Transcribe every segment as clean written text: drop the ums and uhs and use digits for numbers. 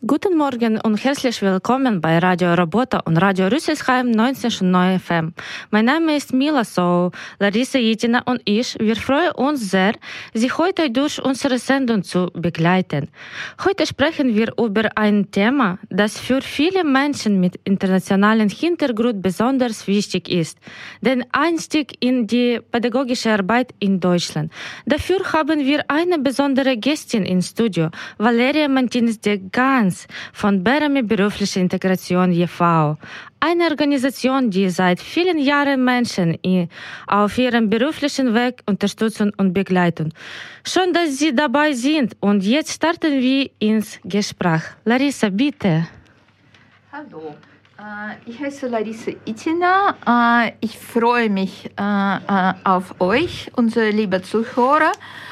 Guten Morgen und herzlich willkommen bei Radio Robota und Radio Rüsselsheim 19,9 FM. Mein Name ist Mila So, Larissa Jitina und ich, wir freuen uns sehr, Sie heute durch unsere Sendung zu begleiten. Heute sprechen wir über ein Thema, das für viele Menschen mit internationalem Hintergrund besonders wichtig ist, den Einstieg in die pädagogische Arbeit in Deutschland. Dafür haben wir eine besondere Gästin im Studio, Valeria Martinez de Gans von Berami Berufliche Integration e.V., eine Organisation, die seit vielen Jahren Menschen auf ihrem beruflichen Weg unterstützen und begleiten. Schön, dass Sie dabei sind und jetzt starten wir ins Gespräch. Larissa, bitte. Hallo, ich heiße Larissa Jitina. Ich freue mich auf euch, unsere lieben Zuhörer.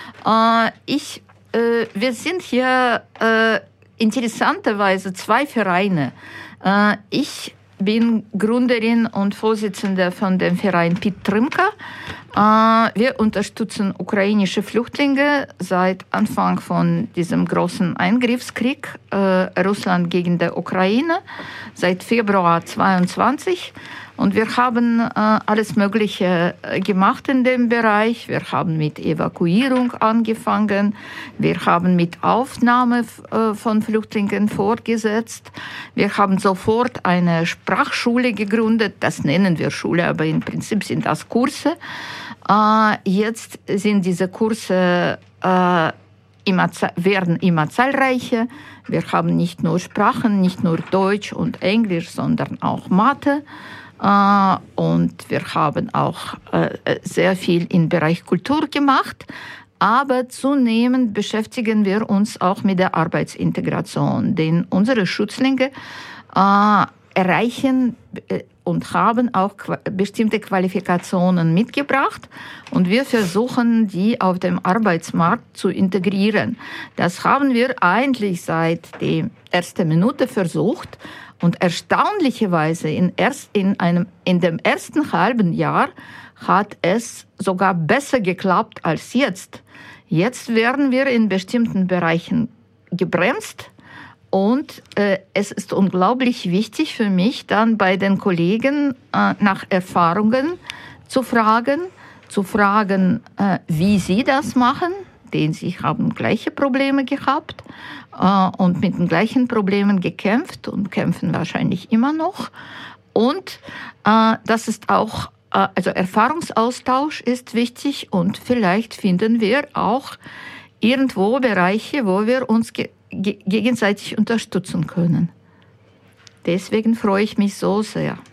Wir sind hier interessanterweise zwei Vereine. Ich bin Gründerin und Vorsitzende von dem Verein Підтримка. Wir unterstützen ukrainische Flüchtlinge seit Anfang von diesem großen Eingriffskrieg Russland gegen die Ukraine seit Februar 2022. Und wir haben alles Mögliche gemacht in dem Bereich. Wir haben mit Evakuierung angefangen. Wir haben mit Aufnahme von Flüchtlingen fortgesetzt. Wir haben sofort eine Sprachschule gegründet. Das nennen wir Schule, aber im Prinzip sind das Kurse. Jetzt sind diese Kurse werden immer zahlreicher. Wir haben nicht nur Sprachen, nicht nur Deutsch und Englisch, sondern auch Mathe. Und wir haben auch sehr viel im Bereich Kultur gemacht. Aber zunehmend beschäftigen wir uns auch mit der Arbeitsintegration. Denn unsere Schützlinge erreichen und haben auch bestimmte Qualifikationen mitgebracht. Und wir versuchen, die auf dem Arbeitsmarkt zu integrieren. Das haben wir eigentlich seit der ersten Minute versucht. Und erstaunlicherweise in dem ersten halben Jahr hat es sogar besser geklappt als jetzt. Jetzt werden wir in bestimmten Bereichen gebremst. Und es ist unglaublich wichtig für mich, dann bei den Kollegen nach Erfahrungen zu fragen, wie sie das machen, denn sie haben gleiche Probleme gehabt und mit den gleichen Problemen gekämpft und kämpfen wahrscheinlich immer noch. Und das ist auch, also Erfahrungsaustausch ist wichtig und vielleicht finden wir auch irgendwo Bereiche, wo wir uns gegenseitig unterstützen können. Deswegen freue ich mich so sehr.